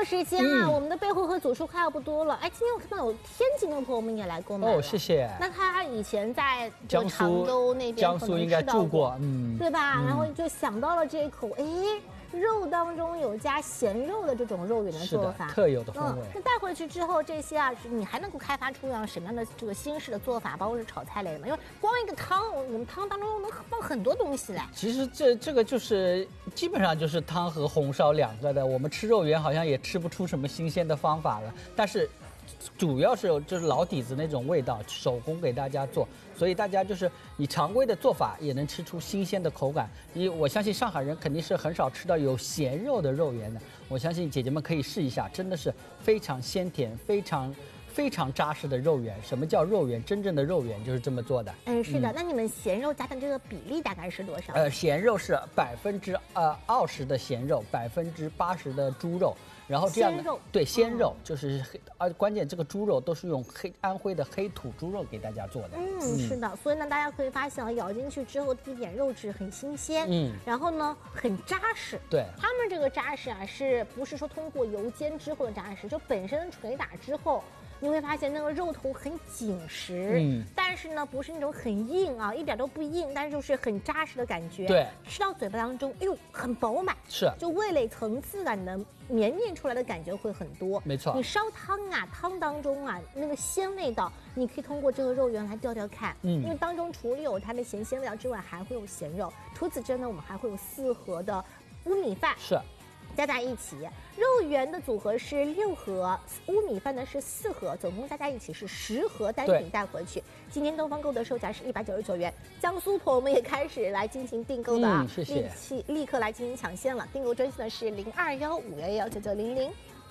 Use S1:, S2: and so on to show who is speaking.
S1: 播时间啊，我们的备货和组数快要不多了。哎，今天我看到有天津的朋友们也来购买了。
S2: 哦，谢谢。
S1: 那他以前在
S2: 江
S1: 常州那边
S2: 江苏应该住过，
S1: 对吧？然后就想到了这一口，哎。肉当中有加咸肉的这种肉圆的做法，
S2: 特有的风味。
S1: 那带回去之后，这些啊，你还能够开发出什么样的这个新式的做法，包括是炒菜类的吗？因为光一个汤，我们汤当中能放很多东西来。
S2: 其实这个就是基本上就是汤和红烧两个的。我们吃肉圆好像也吃不出什么新鲜的方法了，但是。主要是就是老底子那种味道，手工给大家做，所以大家就是你常规的做法也能吃出新鲜的口感。我相信上海人肯定是很少吃到有咸肉的肉圆的，我相信姐姐们可以试一下，真的是非常鲜甜，非常扎实的肉圆。什么叫肉圆？真正的肉圆就是这么做的。
S1: 是的。那你们咸肉加的这个比例大概是多少？
S2: 咸肉是20%的咸肉，80%的猪肉。然后这样的对鲜肉就是关键这个猪肉都是用安徽的黑土猪肉给大家做的。
S1: 是的，所以呢，大家可以发现咬进去之后，第一点肉质很新鲜，然后呢很扎实。
S2: 对，
S1: 他们这个扎实啊，是不是说通过油煎之后的扎实？就本身捶打之后。你会发现那个肉头很紧实，但是呢不是那种很硬啊，一点都不硬，但是就是很扎实的感觉。
S2: 对，
S1: 吃到嘴巴当中，哎呦，很饱满，
S2: 是，
S1: 就味蕾层次感的绵密出来的感觉会很多。
S2: 没错，
S1: 你烧汤啊，汤当中啊那个鲜味道，你可以通过这个肉圆来调看，因为当中除了有它的咸鲜味道之外，还会有咸肉。除此之外呢，我们还会有4盒的乌米饭。
S2: 是。
S1: 加在一起，肉圆的组合是6盒，乌米饭呢是4盒，总共加在一起是10盒单品带回去。今天东方购的售价是199元，江苏朋友们也开始来进行订购的啊，
S2: 谢谢，
S1: 立刻来进行抢先了。订购专线呢是0215119900。